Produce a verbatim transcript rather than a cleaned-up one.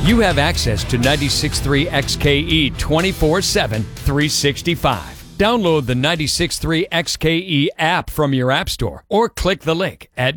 you have access to ninety-six point three X K E twenty-four seven, three sixty-five. Download the ninety-six point three X K E app from your app store or click the link at